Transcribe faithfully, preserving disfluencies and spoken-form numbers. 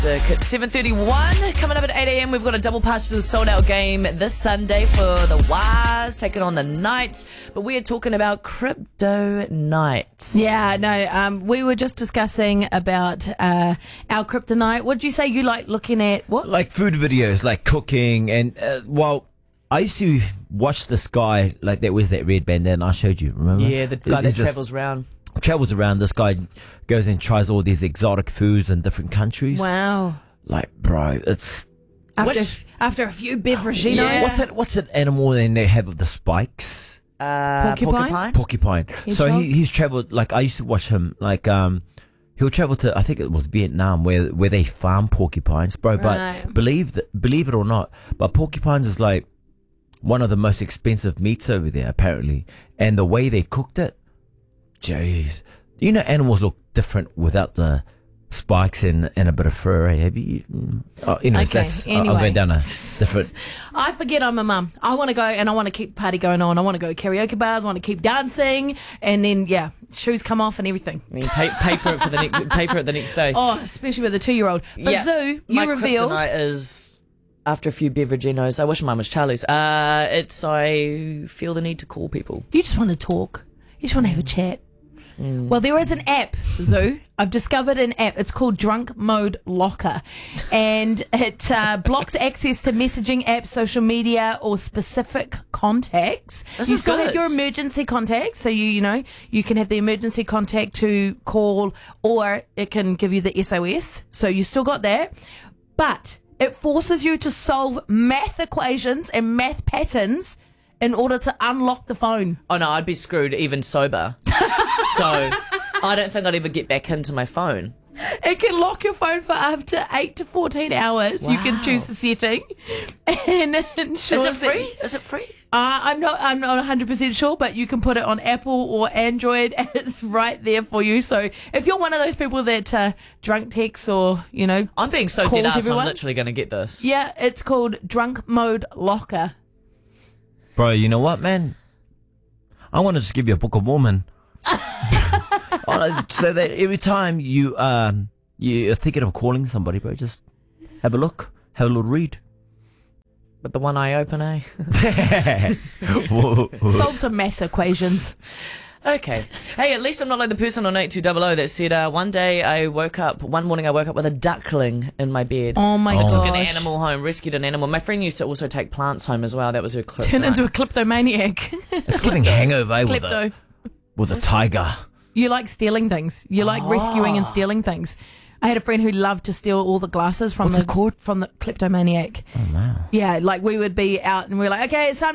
It's seven thirty-one. Coming up at eight a.m, we've got a double pass to the sold-out game this Sunday for the Wires, taking on the Knights. But we are talking about crypto nights. Yeah, no, um, we were just discussing about uh, our crypto night. What did you say you like looking at? What? Like food videos, like cooking. And, uh, well, I used to watch this guy, like, that wears that red bandana I showed you, remember? Yeah, the guy He's that just- travels around. travels around. This guy goes and tries all these exotic foods in different countries. Wow. Like, bro, it's After, What's- after a few beverages. Yeah. what's that? What's that animal that they have with the spikes? Uh, Porcupine? Porcupine. So Hedgehog? he, he's traveled. Like, I used to watch him. Like, um, he'll travel to, I think it was Vietnam, where where they farm porcupines, bro. But Right. believe th- believe it or not, but porcupines is like one of the most expensive meats over there, apparently. And the way they cooked it, jeez. You know, animals look different without the spikes and, and a bit of fur. Eh? Have you? Mm. Oh, anyways, Okay, that's I- anyway. I'm going down a different. I forget I'm a mum. I want to go and I want to keep the party going on. I want to go to karaoke bars. I want to keep dancing. And then, yeah, shoes come off and everything. I mean, pay, pay for it for the next. Pay for it the next day. Oh, especially with a two-year-old. But Yeah, Zoo, my you revealed... kryptonite is after a few beveraginos. I wish mine was Charlie's. Uh, it's I feel the need to call people. You just want to talk. You just want to have a chat. Mm. Well, there is an app, Zoo. I've discovered an app. It's called Drunk Mode Locker. And it uh, blocks access to messaging apps, social media, or specific contacts. This you is still have good. your emergency contact. So, you, you know, you can have the emergency contact to call, or it can give you the S O S. So you still got that. But it forces you to solve math equations and math patterns in order to unlock the phone. Oh no, I'd be screwed even sober. So I don't think I'd ever get back into my phone. It can lock your phone for up to eight to fourteen hours. You can Wow. choose the setting, and it ensures Is it that- free? Is it free? Uh, I'm not. I'm not one hundred percent sure, but you can put it on Apple or Android, and it's right there for you. So if you're one of those people that uh, drunk texts or you know, I'm being so calls dead ass. I'm everyone. literally going to get this. Yeah, it's called Drunk Mode Locker. Bro, you know what, man? I want to just give you a book of Mormon. Oh, so that every time you um you're thinking of calling somebody, bro, just have a look, have a little read. But the one eye open, eh? Solve some math equations. Okay. Hey, at least I'm not like the person on eight two double oh that said uh, one day I woke up, one morning I woke up with a duckling in my bed. Oh my so I took an gosh. animal home, rescued an animal. My friend used to also take plants home as well. That was her clip. Turn into a kleptomaniac. It's giving hangover eh, with a Klepto. with a tiger. You like stealing things. You like rescuing and stealing things. I had a friend who loved to steal all the glasses from What's the it called? from the kleptomaniac. Oh wow. Yeah, like we would be out and we are like, okay, it's time